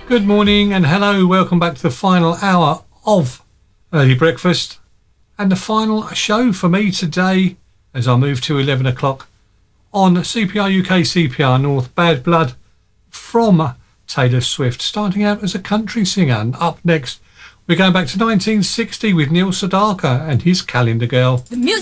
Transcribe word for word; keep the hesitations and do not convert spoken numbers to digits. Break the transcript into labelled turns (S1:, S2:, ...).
S1: Good morning and hello, welcome back to the final hour of Early Breakfast and the final show for me today as I move to eleven o'clock on C P R U K, C P R North, Bad Blood from Taylor Swift, starting out as a country singer. And up next we're going back to nineteen sixty with Neil Sedaka and his Calendar Girl.
S2: The music